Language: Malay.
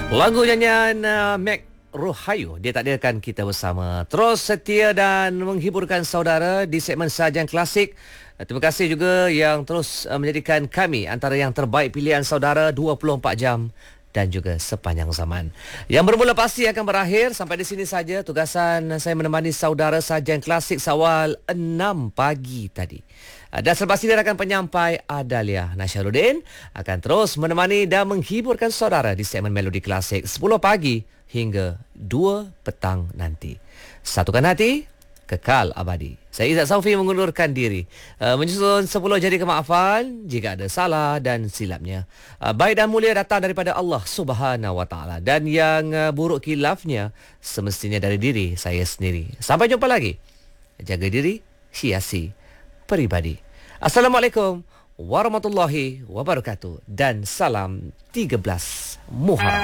Lagu nyanyian Mac Rohayu, dia takdirkan kita bersama. Terus setia dan menghiburkan saudara di segmen Sajian Klasik. Terima kasih juga yang terus menjadikan kami antara yang terbaik pilihan saudara 24 jam dan juga sepanjang zaman. Yang bermula pasti akan berakhir. Sampai di sini saja tugasan saya menemani saudara Sajian Klasik seawal 6 pagi tadi. Dan selepas ini rakan penyampai Adalia Nasyaruddin akan terus menemani dan menghiburkan saudara di segmen Melodi Klasik 10 pagi hingga 2 petang nanti. Satukan hati, kekal abadi. Saya Izzat Saufi mengundurkan diri. Menyusun 10 jari kemaafan jika ada salah dan silapnya. Baik dan mulia datang daripada Allah Subhanahu Wa Taala, dan yang buruk khilafnya semestinya dari diri saya sendiri. Sampai jumpa lagi. Jaga diri, hiasi peribadi. Assalamualaikum warahmatullahi wabarakatuh dan salam 13 Muharram.